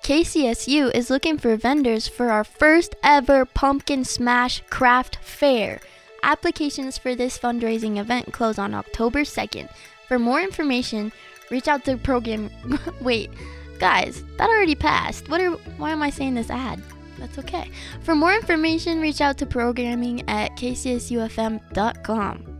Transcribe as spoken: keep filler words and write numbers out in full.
K C S U is looking for vendors for our first ever Pumpkin Smash Craft Fair. Applications for this fundraising event close on October second. For more information, reach out to program... Wait, guys, that already passed. What are... Why am I saying this ad? That's okay. For more information, reach out to programming at k c s u f m dot com.